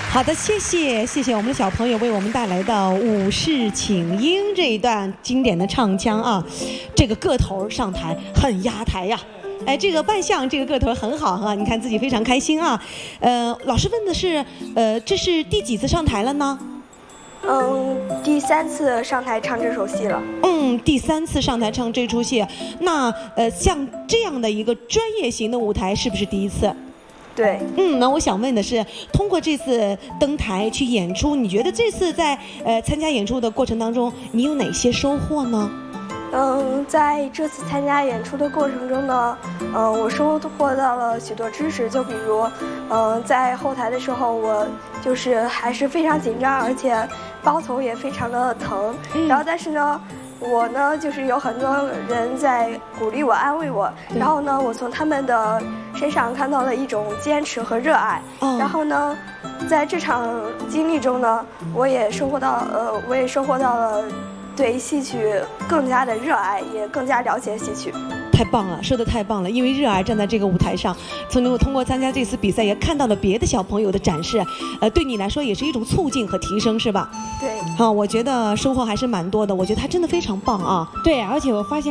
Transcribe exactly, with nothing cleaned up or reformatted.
好的，谢谢谢谢我们的小朋友为我们带来的《武士请缨》这一段经典的唱腔啊，这个个头上台很压台呀、啊。哎，这个扮相，这个个头很好哈、啊，你看自己非常开心啊。呃，老师问的是，呃，这是第几次上台了呢？ 嗯，第三次上台唱这首戏了。 嗯，第三次上台唱这出戏，那呃，像这样的一个专业型的舞台，是不是第一次？ 对。 嗯，那我想问的是，通过这次登台去演出，你觉得这次在呃参加演出的过程当中，你有哪些收获呢？ 嗯，在这次参加演出的过程中呢，嗯，我收获到了许多知识，就比如，嗯，在后台的时候，我就是还是非常紧张，而且包头也非常的疼。嗯、然后，但是呢，我呢就是有很多人在鼓励我、安慰我，然后呢，我从他们的身上看到了一种坚持和热爱。哦、然后呢，在这场经历中呢，我也收获到，呃，我也收获到了。对戏曲更加的热爱，也更加了解戏曲。 太棒了，说的太棒了！因为热爱站在这个舞台上，从能够通过参加这次比赛，也看到了别的小朋友的展示，呃，对你来说也是一种促进和提升，是吧？ 对。 好，我觉得收获还是蛮多的。我觉得他真的非常棒啊。 对，而且我发现。